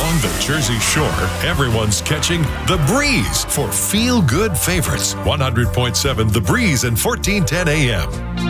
along the Jersey Shore, everyone's catching The Breeze for Feel Good Favorites. 100.7 The Breeze and 1410 AM.